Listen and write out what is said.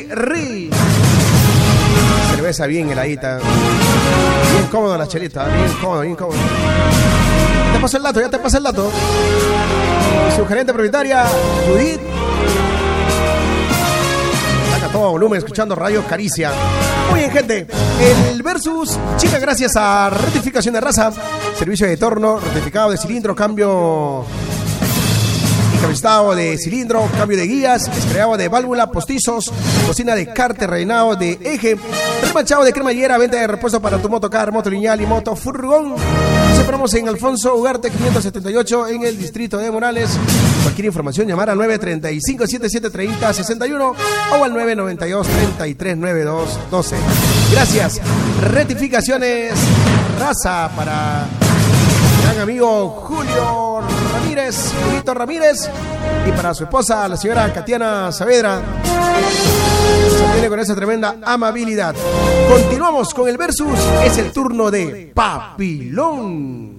Ri. Cerveza bien heladita. Bien cómodo la chelita, bien cómodo, bien cómodo. Ya te pasó el dato. Su gerente propietaria, Judith. Saca todo volumen escuchando Radio Caricia. Muy bien, gente. El versus, chica, gracias a Rectificación de Raza, servicio de torno, rectificado de cilindro, cambio encabezado de cilindro, cambio de guías, escreado de válvula, postizos, cocina de cárter, rellenado de eje, remachado de cremallera, venta de repuesto para tu motocar, moto lineal y moto furgón. Separamos en Alfonso Ugarte 578 en el distrito de Morales. Cualquier información llamar al 935-7730-61 o al 992-3392-12. Gracias. Rectificaciones Raza para gran amigo Julio Ramírez, y para su esposa, la señora Katiana Saavedra. Se viene con esa tremenda amabilidad. Continuamos con el versus. Es el turno de Papilón.